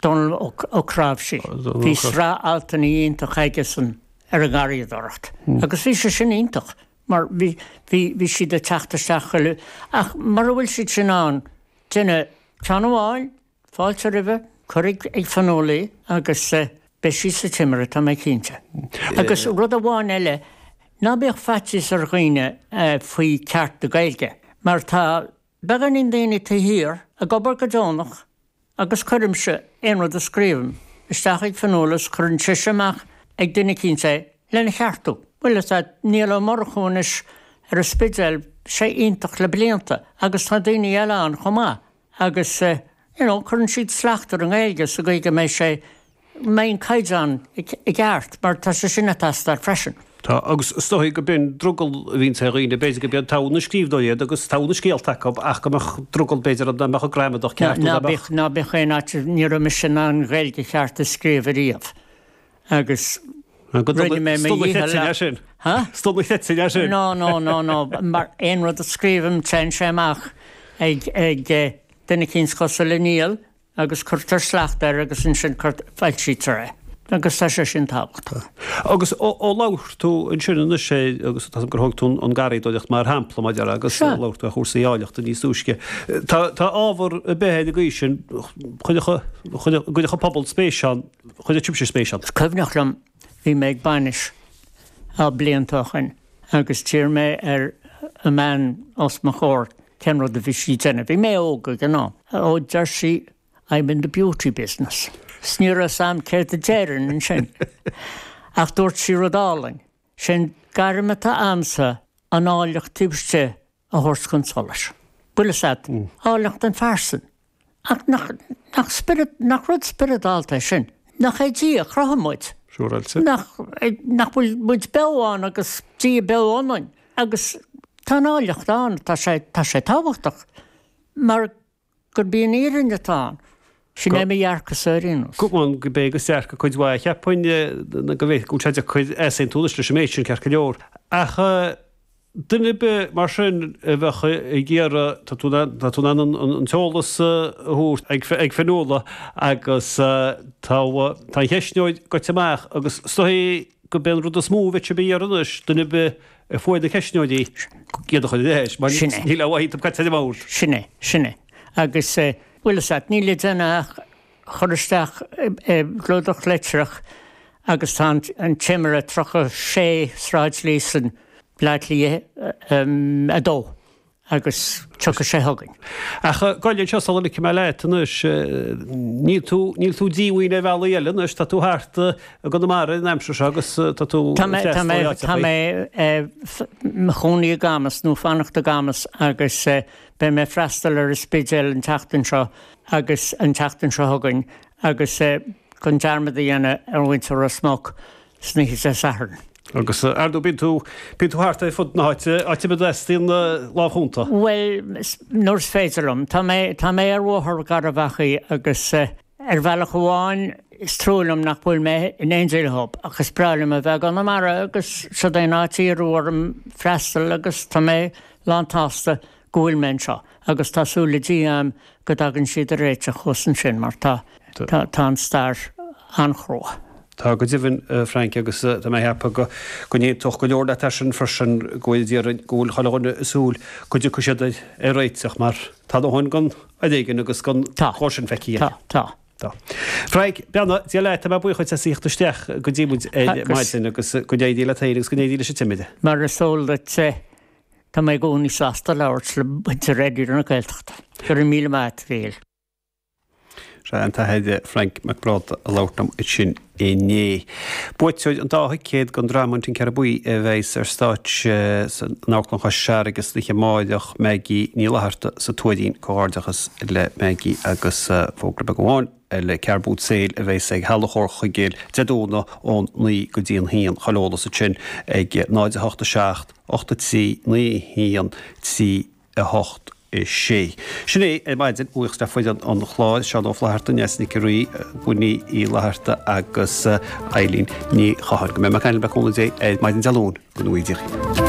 Donald O'Cravshy. Bhí srá altaní ítach aigesan ar a garíadort. Agus bhí sé sin ítach, mar bhí siad a teachtasteach chuile. Ach, mar bhfuil siad sin an, duine teanháil, fáilte ribh, chuig ag fanolaí, agus be sí sa timire tá mé cínte. Agus rud a bháin eile, ná bíoh fatis ar ghaoine faoi ceart do Gaeilge, mar tá began in daoine tá hir a gobar go dónach, agus chuirm se éonrad a scríbm, isteach ag fanolalas chun siseach ag duine cínte lena cheartú. Bhfuil tá níl mar chúnis ar a spidéil sé ionintach le blianta, agus tá daoine eile an chomá, agus chun siad sleachtar an Gaeilge sa gaige mé sé main caiideán i gceart, mar tá sé sinna tastar freisin. Tá agus stoí go bin druggal vín sé riine bé go ben tána scríbdóiad agus tána scéalteach ach goach druggal béidir an meach greimeach ceart. ná beché ní me sin an Gaeilge cheart a scríomh agus sin. Sto sin? No, mar éon rud a scríbm trein séach ag duine cíns cosal le níl agus chuirtar sleachtar agus in sin feilsítere. Agus tá sé sin tábhacht. Agus ó láir tú in sinna sé agus gur thugtún an garídóidecht mar hempla maidir agus láirú a chósaáileachta níos úsce. Tá ábhar a béhéad a gí sin chuidecha pobl spéisián, chuide tibse spéisián. Cumhnach lem bhí méid bainis á blianttachan agus tíir mé ar a man os mar chóir cenrad a bhí sí déine. Bhí mé óga gná. Ó deir sí I'm in the beauty business. Sníra sam céir a déireann in sin. Ach dúirt sí rodáling. Sin garime tá amsa an áileach tibste a thuirt chun solas. Buile sad, áileach an farsan. Ach nach rud spiritálta sin. Nach é dí a chrahamid. Nach bhfuil beáin agus dí beáin. Agus tá áileach dáin tá sé táhachtach. Mar gur bíon írinne tá. Sin é dhearcha saoín. Cúmán go bé go seacha chuid bhaid cheappaine na go bhéh gúteide chuid éon túlas le méid sin cearcha leor. Ach duine be mar sin bheitcha i ggéara tá an teolalas thuút ag fenóla agus tá heisneoid go teach agus stoí go ben rud a smóhhaite be dhearanais duine be foiid a heisneoidí géad chuid éis, mar ní le bhaid am caiite mór. Sinné. Agus bhfuil ní le déna choristeach glódach leitreach agus tá an timire trocha sé sráid lísan leitlaí a dó agus tucha sé thugainn. Ach gáilíonn seosála le me leitanis níl tú díhaoine bhela eilena tá tú háta a go mar neimse agus tá tú Tá mé chonaí gamas nó fannachta gamas agus be mé freistal ar spidéil an teachtain seo agus an teachtain seo thugainn agus chun dearmad a dhéana ar bhaintear a smóg sníos sé saharn. Agus ardú bí tú háta fud náite áte be leistíon láthúnta? Well, nóir féidirm, tá mé ar bhthar gar a bhachaí agus ar bhealach bháin strólam nach bhfuil mé in éonsailthób agus brealim a bheith an mar agus se d nátíí ruhm freistal agus tá mé látásta gúil men seo agus tásúla díam go dagann siad a réite chusan sin mar tá an stair anchróa. Tá go dtíhann Frank agus tá mé heappa go ní tuch go leor a sin frisin goidíar gúil chaáinna súl chuide chu siad ar réiteach mar tá háin gan a dhéigen agus gan chósin feici. Tá. Frank, beanna tí leit a buchaid a síochttasteach go ddímúid maidin agus go déadíle taígus go déadíle sé timide. Mar a sóla tá mé gcónaí sásta leirt le buinte réidir na Gaeltachta. Gur 1,000 réal. Se an taide Frank McBride a láirtam it sin éné. Buitúid an dátha céad gan drámantin cear buí a bheits ar stáit náclan sear agus liche máideach meigi ní leharta sa tuaidín cóárdachas le meigi agus fógra be goháin le cearbút séil a bheits ag hellachór chuigéil deadúna ón ní go dtíon híon chalóla sa sin ag 986 8 tí 9 híon tí a 8 sé. Sinné maidin uachsta foiid an chláid seán ó leharta neasnig ruí buní í leharta agus Eileen ní chahar go mé caiile beúla dé maidin dealún go nuidir.